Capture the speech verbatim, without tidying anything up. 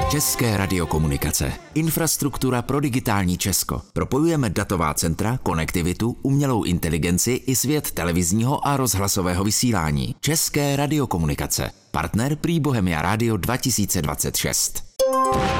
České radiokomunikace. Infrastruktura pro digitální Česko. Propojujeme datová centra, konektivitu, umělou inteligenci i svět televizního a rozhlasového vysílání. České radiokomunikace. Partner Prý Bohemia Radio dva tisíce dvacet šest.